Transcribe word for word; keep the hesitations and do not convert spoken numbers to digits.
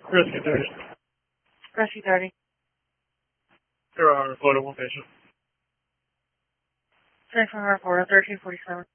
Rescue thirty. Rescue thirty. There are photo one patient. Three from our four, thirteen forty-seven.